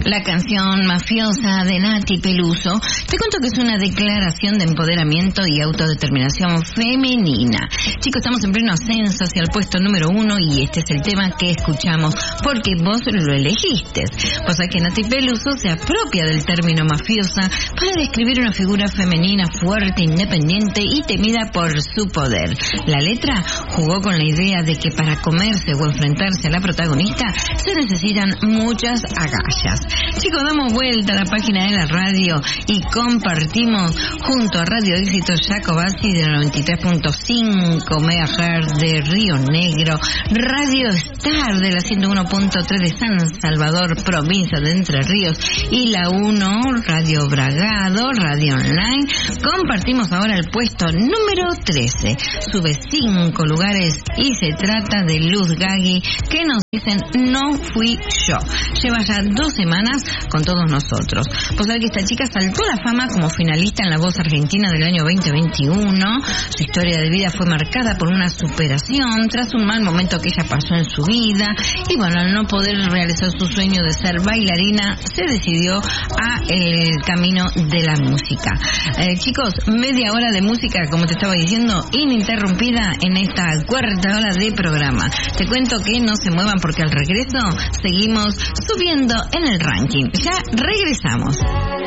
La canción Mafiosa de Nati Peluso, te cuento que es una declaración de empoderamiento y autodeterminación femenina. Chicos, estamos en pleno ascenso hacia el puesto número 1 y este es el tema que escuchamos porque vos lo elegiste. Vos sabés que Nati Peluso se apropia del término mafiosa para describir una figura femenina fuerte, independiente y temida por su poder. La letra jugó con la idea de que para comerse o enfrentarse a la protagonista se necesitan muchas agallas. Chicos, damos vuelta a la página de la radio y compartimos junto a Radio Éxito Jacobasi de 93.5 MHz de Río Negro, Radio Star de la 101.3 de San Salvador, provincia de Entre Ríos, y la 1, Radio Bragado, Radio Online. Compartimos ahora el puesto número 13. Sube 5 lugares y se trata de Luz Gagui, que nos dicen No Fui Yo. Lleva ya 2 semanas con todos nosotros. Pues sabés que esta chica saltó a la fama como finalista en La Voz Argentina del año 2021. Su historia de vida fue marcada por una superación tras un mal momento que ella pasó en su vida. Y bueno, al no poder realizar su sueño de ser bailarina, se decidió a el camino de la música. Chicos, media hora de música, como te estaba diciendo, ininterrumpida en esta 4ª hora de programa. Te cuento que no se muevan porque al regreso seguimos subiendo en el ranking. Ya regresamos.